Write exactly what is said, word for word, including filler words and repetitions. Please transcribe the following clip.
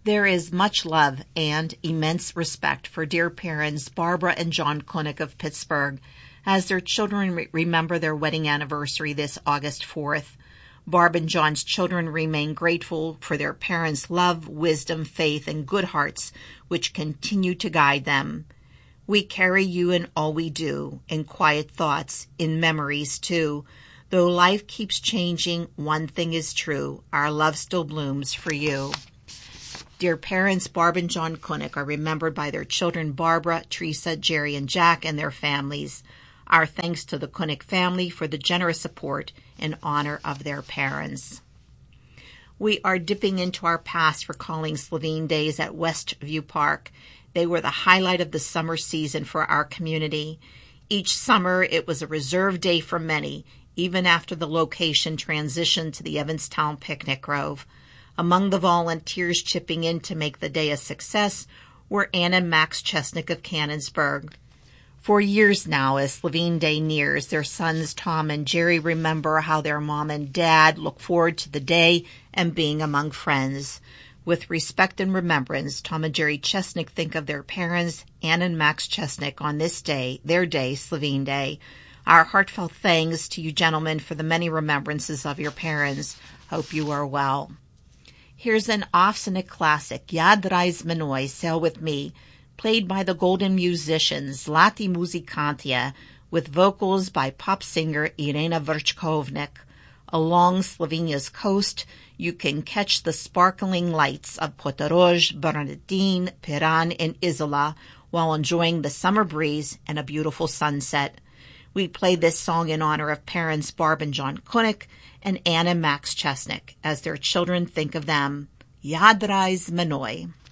There is much love and immense respect for dear parents Barbara and John Koenig of Pittsburgh as their children re- remember their wedding anniversary this August fourth. Barb and John's children remain grateful for their parents' love, wisdom, faith, and good hearts, which continue to guide them. We carry you in all we do, in quiet thoughts, in memories too. Though life keeps changing, one thing is true. Our love still blooms for you. Dear parents, Barb and John Koenig are remembered by their children Barbara, Teresa, Jerry, and Jack, and their families. Our thanks to the Koenig family for the generous support in honor of their parents. We are dipping into our past, recalling Slovene days at Westview Park. They were the highlight of the summer season for our community. Each summer, it was a reserved day for many, even after the location transitioned to the Evanstown Picnic Grove. Among the volunteers chipping in to make the day a success were Ann and Max Chesnick of Canonsburg. For years now, as Slovene Day nears, their sons Tom and Jerry remember how their mom and dad look forward to the day and being among friends. With respect and remembrance, Tom and Jerry Chesnick think of their parents, Ann and Max Chesnick, on this day, their day, Slovene Day. Our heartfelt thanks to you gentlemen for the many remembrances of your parents. Hope you are well. Here's an Ofsenik classic, Yad Rais Menoi, Sail With Me, played by the Golden Musicians, Zlati Muzikantia, with vocals by pop singer Irena Vrchkovnik. Along Slovenia's coast, you can catch the sparkling lights of Portorož, Bernardin, Piran, and Izola while enjoying the summer breeze and a beautiful sunset. We play this song in honor of parents Barb and John Koenig and Ann and Max Chesnick as their children think of them. Yad Rais Menoi.